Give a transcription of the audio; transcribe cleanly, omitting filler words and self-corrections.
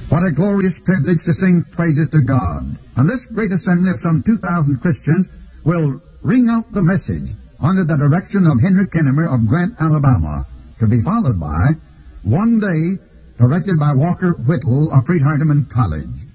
What a glorious privilege to sing praises to God. And this great assembly of some 2,000 Christians will ring out the message under the direction of Henry Kinnemer of Grant, Alabama, to be followed by One Day, directed by Walker Whittle of Freed Hardeman College.